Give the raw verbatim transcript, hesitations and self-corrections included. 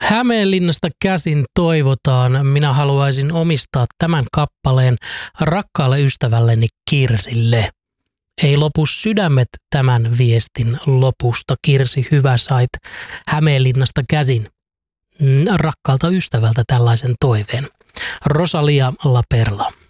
Hämeenlinnasta käsin toivotaan. Minä haluaisin omistaa tämän kappaleen rakkaalle ystävälleni Kirsille. Ei lopu sydämet tämän viestin lopusta. Kirsi, hyvä sait Hämeenlinnasta käsin rakkaalta ystävältä tällaisen toiveen. Rosalia Laperla.